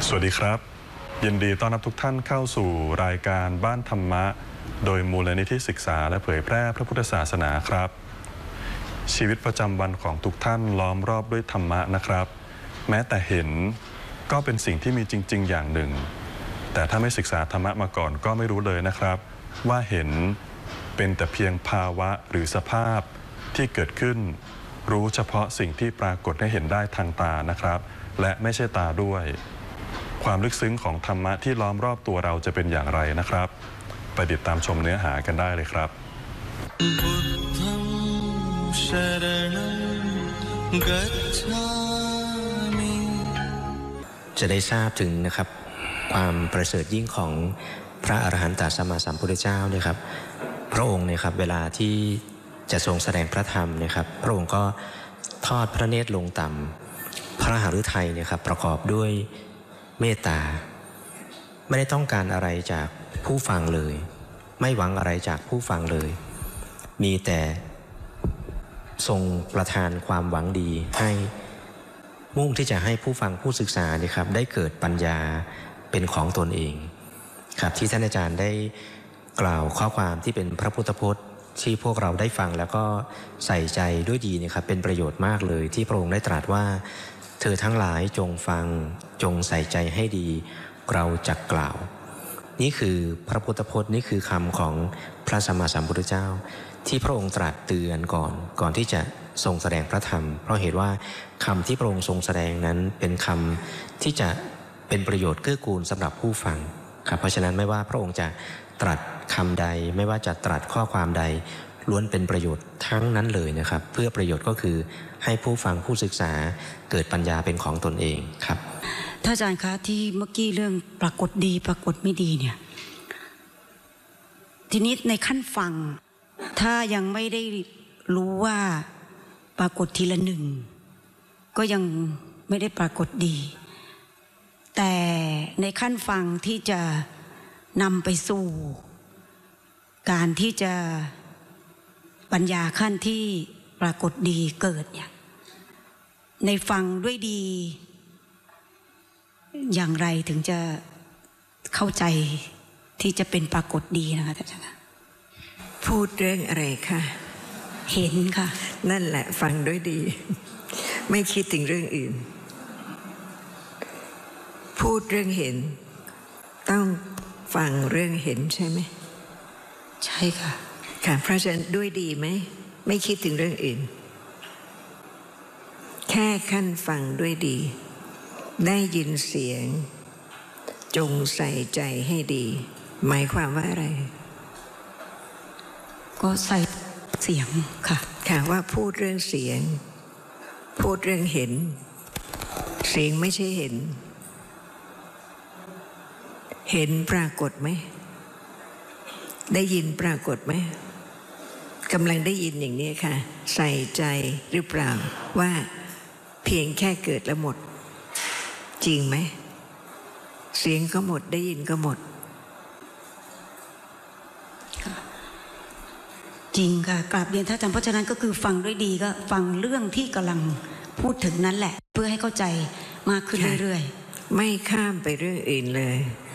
สวัสดีครับยินดีต้อนรับทุกท่านเข้าสู่รายการบ้านธรรมะโดยมูลนิธิศึกษาและเผยแพร่พระพุทธศาสนาครับชีวิตประจำวันของทุกท่านล้อมรอบด้วยธรรมะนะครับแม้แต่เห็นก็เป็นสิ่งที่มีจริงๆอย่างหนึ่งแต่ถ้าไม่ศึกษาธรรมะมาก่อนก็ไม่รู้เลยนะครับว่าเห็นเป็นแต่เพียงภาวะหรือสภาพที่เกิดขึ้นรู้เฉพาะสิ่งที่ปรากฏให้เห็นได้ทางตานะครับและไม่ใช่ตาด้วยความลึกซึ้งของธรรมะที่ล้อมรอบตัวเราจะเป็นอย่างไรนะครับไปติดตามชมเนื้อหากันได้เลยครับจะได้ทราบถึงนะครับความประเสริฐยิ่งของพระอรหันตสัมมาสัมพุทธเจ้าเนี่ยครับพระองค์เนี่ยครับเวลาที่จะทรงแสดงพระธรรมเนี่ยครับพระองค์ก็ทอดพระเนตรลงต่ำพระหฤทัยเนี่ยครับประกอบด้วยเมตตาไม่ได้ต้องการอะไรจากผู้ฟังเลยไม่หวังอะไรจากผู้ฟังเลยมีแต่ทรงประทานความหวังดีให้มุ่งที่จะให้ผู้ฟังผู้ศึกษาเนี่ยครับได้เกิดปัญญาเป็นของตนเองครับที่ท่านอาจารย์ได้กล่าวข้อความที่เป็นพระพุทธพจน์ที่พวกเราได้ฟังแล้วก็ใส่ใจด้วยดีเนี่ยครับเป็นประโยชน์มากเลยที่พระองค์ได้ตรัสว่าเธอทั้งหลายจงฟังจงใส่ใจให้ดีเราจักกล่าวนี่คือพระพุทธพจน์นี่คือคำของพระสัมมาสัมพุทธเจ้าที่พระองค์ตรัสเตือนก่อนที่จะทรงแสดงพระธรรมเพราะเหตุว่าคำที่พระองค์ทรงแสดงนั้นเป็นคำที่จะเป็นประโยชน์เกื้อกูลสำหรับผู้ฟังครับเพราะฉะนั้นไม่ว่าพระองค์จะตรัสคำใดไม่ว่าจะตรัสข้อความใดล้วนเป็นประโยชน์ทั้งนั้นเลยนะครับเพื่อประโยชน์ก็คือให้ผู้ฟังผู้ศึกษาเกิดปัญญาเป็นของตนเองครับท่านอาจารย์คะที่เมื่อกี้เรื่องปรากฏดีปรากฏไม่ดีเนี่ยทีนี้ในขั้นฟังถ้ายังไม่ได้รู้ว่าปรากฏทีละหนึ่งก็ยังไม่ได้ปรากฏดีแต่ในขั้นฟังที่จะนำไปสู่การที่จะปัญญาขั้นที่ปรากฏดีเกิดเนี่ยในฟังด้วยดีอย่างไรถึงจะเข้าใจที่จะเป็นปรากฏดีนะคะท่านอาจารย์พูดเรื่องอะไรคะเห็นค่ะนั่นแหละฟังด้วยดีไม่คิดถึงเรื่องอื่นพูดเรื่องเห็นต้องฟังเรื่องเห็นใช่ไหมใช่ค่ะค่ะเพราะฉะนั้นด้วยดีไหมไม่คิดถึงเรื่องอื่นแค่ขั้นฟังด้วยดีได้ยินเสียงจงใส่ใจให้ดีหมายความว่าอะไรก็ใส่เสียงค่ะค่ะว่าพูดเรื่องเสียงพูดเรื่องเห็นเสียงไม่ใช่เห็นเห็นปรากฏไหมได้ยินปรากฏไหมกำลังได้ยินอย่างนี้ค่ะใส่ใจหรือเปล่าว่าเพียงแค่เกิดแล้วหมดจริงไหมเสียงก็หมดได้ยินก็หมดจริงค่ะกราบเรียนท่านอาจารย์เพราะฉะนั้นก็คือฟังด้วยดีก็ฟังเรื่องที่กำลังพูดถึงนั้นแหละเพื่อให้เข้าใจมากขึ้นเรื่อยๆไม่ข้ามไปเรื่องอื่นเลย